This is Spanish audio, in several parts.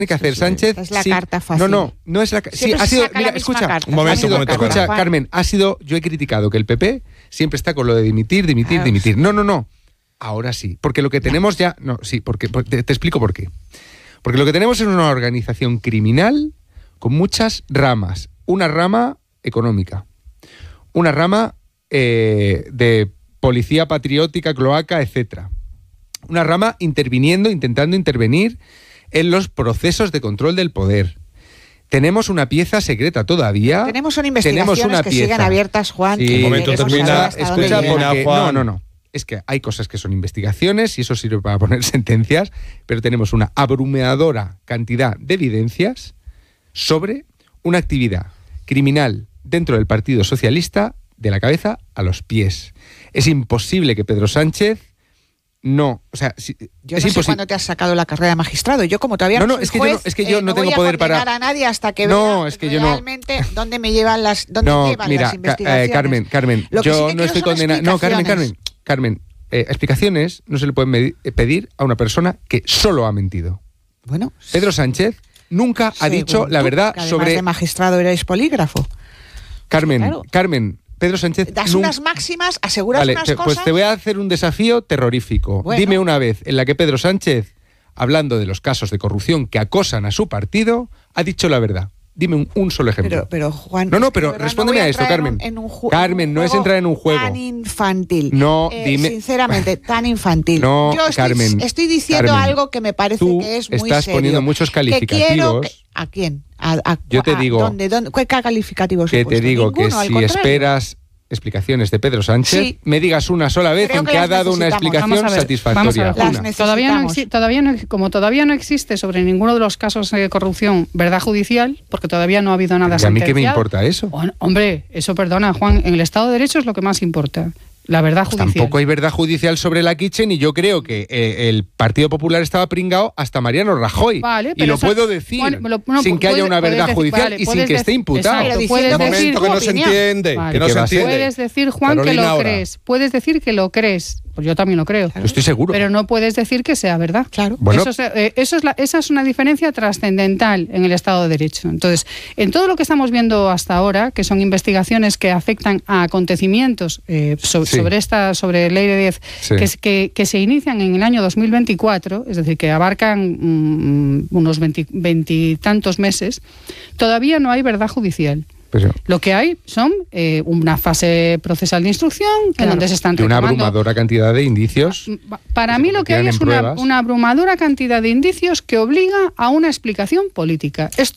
que hacer Sánchez. Es la carta fácil. No es la carta. Sí, ha sido, mira, escucha, Carmen, yo he criticado que el PP siempre está con lo de dimitir. No. Ahora sí, porque lo que tenemos ya, porque te explico por qué. Porque lo que tenemos es una organización criminal con muchas ramas. Una rama económica, una rama de policía patriótica, cloaca, etcétera. Una rama intentando intervenir en los procesos de control del poder. Tenemos una pieza secreta todavía. Tenemos una investigaciones que siguen abiertas, Juan. Sí, un momento termina. Escucha, porque no. Es que hay cosas que son investigaciones y eso sirve para poner sentencias, pero tenemos una abrumadora cantidad de evidencias sobre una actividad criminal dentro del Partido Socialista de la cabeza a los pies. Es imposible que Pedro Sánchez yo es no imposible. Sé cuándo te has sacado la carrera de magistrado. Yo como todavía no soy juez, es que yo no tengo poder para a nadie hasta que vea realmente dónde me llevan las las investigaciones. Carmen, yo no estoy condenado. No, Carmen, explicaciones no se le pueden pedir a una persona que solo ha mentido. Bueno, Pedro Sánchez nunca ha dicho la verdad sobre. De magistrado eres polígrafo. Carmen, Pedro Sánchez. Das unas máximas, aseguras unas cosas. Pues te voy a hacer un desafío terrorífico. Bueno. Dime una vez en la que Pedro Sánchez, hablando de los casos de corrupción que acosan a su partido, ha dicho la verdad. Dime un solo ejemplo. Pero Juan. Pero respóndeme a esto, Carmen. Carmen, no es entrar en un juego. Tan infantil. No, dime. Sinceramente, tan infantil. No, yo estoy diciendo algo que me parece que es muy serio. Estás poniendo muchos calificativos. ¿A quién? Yo te digo. ¿Qué calificativos que te digo que si esperas explicaciones de Pedro Sánchez, me digas una sola vez en que ha dado una explicación satisfactoria. Todavía no existe sobre ninguno de los casos de corrupción verdad judicial, porque todavía no ha habido nada sentenciado. ¿Y a mí qué me importa eso? Bueno, hombre, eso perdona, Juan, en el Estado de Derecho es lo que más importa. La verdad judicial. Tampoco hay verdad judicial sobre la Kitchen y yo creo que el Partido Popular estaba pringado hasta Mariano Rajoy. Vale, y lo puedo decir sin que haya una verdad judicial y sin que esté imputado. Un momento que no se entiende. Vale. Que no se entiende. Puedes decir, Juan, Carolina, que lo crees. Puedes decir que lo crees. Pues yo también lo creo. Claro. Estoy seguro. Pero no puedes decir que sea verdad. Claro. Bueno. Esa es una diferencia trascendental en el Estado de Derecho. Entonces, en todo lo que estamos viendo hasta ahora, que son investigaciones que afectan a acontecimientos sobre Ley de 10, que se inician en el año 2024, es decir, que abarcan unos 20 tantos meses, todavía no hay verdad judicial. Lo que hay son una fase procesal de instrucción en donde se están reclamando una abrumadora cantidad de indicios. Para mí lo que hay es una abrumadora cantidad de indicios que obliga a una explicación política. Es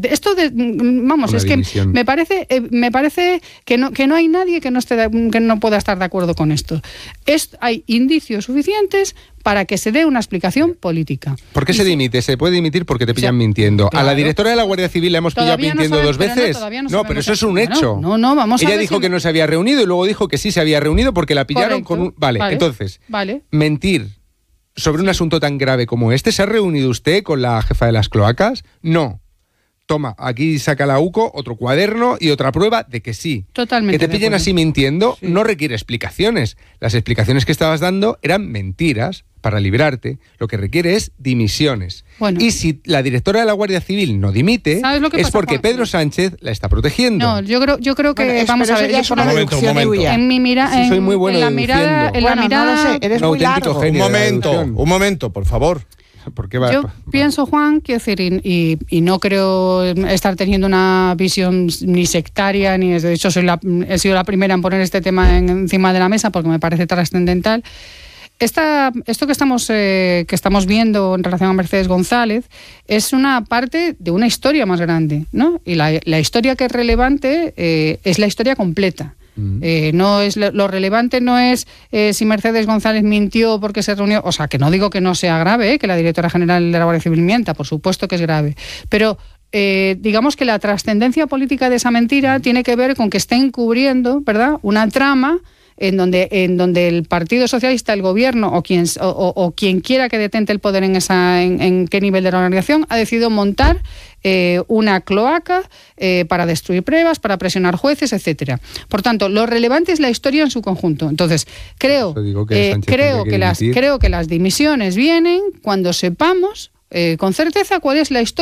que me parece que no hay nadie que no pueda estar de acuerdo con esto. Hay indicios suficientes para que se dé una explicación política. ¿Por qué se dimite? Se puede dimitir porque te pillan mintiendo. Claro. A la directora de la Guardia Civil la hemos pillado mintiendo dos veces. Pero eso es un hecho. Vamos a ver. Ella dijo que no se había reunido y luego dijo que sí se había reunido porque la pillaron con un... Vale, entonces, mentir sobre un asunto tan grave como este. ¿Se ha reunido usted con la jefa de las cloacas? No. Toma, aquí saca la UCO, otro cuaderno y otra prueba de que sí. Totalmente. Que te pillen así mintiendo no requiere explicaciones. Las explicaciones que estabas dando eran mentiras para librarte. Lo que requiere es dimisiones. Bueno. Y si la directora de la Guardia Civil no dimite, es porque Pedro Sánchez la está protegiendo. No, yo creo que vamos a ver. Un momento. En mi mirada, soy muy bueno en la mirada, no sé, eres muy largo. Un momento, por favor. Yo pienso, Juan, quiero decir, y no creo estar teniendo una visión ni sectaria, ni de hecho he sido la primera en poner este tema encima de la mesa porque me parece trascendental. Esto que estamos viendo en relación a Mercedes González es una parte de una historia más grande, ¿no? Y la historia que es relevante es la historia completa. No es lo relevante no es si Mercedes González mintió porque se reunió, o sea, que no digo que no sea grave, que la directora general de la Guardia Civil mienta, por supuesto que es grave, pero digamos que la trascendencia política de esa mentira tiene que ver con que está encubriendo, ¿verdad?, una trama en donde el Partido Socialista, el gobierno o quien quiera que detente el poder en qué nivel de la organización ha decidido montar una cloaca para destruir pruebas, para presionar jueces, etcétera. Por tanto, lo relevante es la historia en su conjunto. Entonces, creo que las dimisiones vienen cuando sepamos con certeza cuál es la historia